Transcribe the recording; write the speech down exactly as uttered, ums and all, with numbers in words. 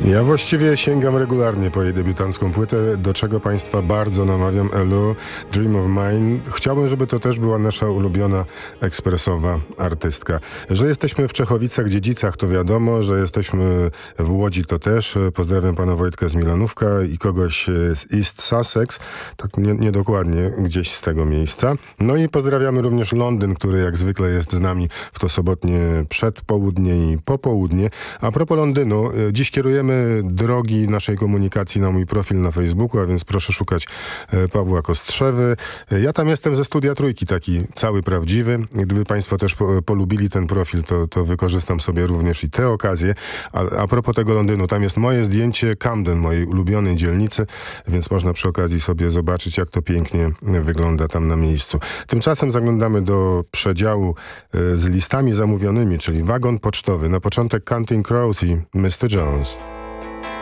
Ja właściwie sięgam regularnie po jej debiutancką płytę, do czego Państwa bardzo namawiam. Elu, Dream of Mine. Chciałbym, żeby to też była nasza ulubiona ekspresowa artystka. Że jesteśmy w Czechowicach-Dziedzicach, to wiadomo, że jesteśmy w Łodzi, to też. Pozdrawiam pana Wojtka z Milanówka i kogoś z East Sussex, tak nie, niedokładnie gdzieś z tego miejsca. No i pozdrawiamy również Londyn, który jak zwykle jest z nami w to sobotnie przedpołudnie i popołudnie. A propos Londynu, dziś kierujemy drogi naszej komunikacji na mój profil na Facebooku, a więc proszę szukać Pawła Kostrzewy. Ja tam jestem ze Studia Trójki, taki cały prawdziwy. Gdyby Państwo też po, polubili ten profil, to, to wykorzystam sobie również i tę okazję. A, a propos tego Londynu, tam jest moje zdjęcie Camden, mojej ulubionej dzielnicy, więc można przy okazji sobie zobaczyć, jak to pięknie wygląda tam na miejscu. Tymczasem zaglądamy do przedziału z listami zamówionymi, czyli wagon pocztowy. Na początek Counting Crows i mister Jones.